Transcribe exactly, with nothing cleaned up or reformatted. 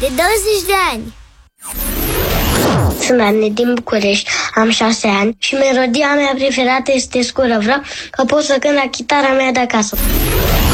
de douăzeci de ani. Sunt Anne din București, am șase ani și melodia mea preferată este Scură. Vreau că pot să cânt la chitara mea de acasă.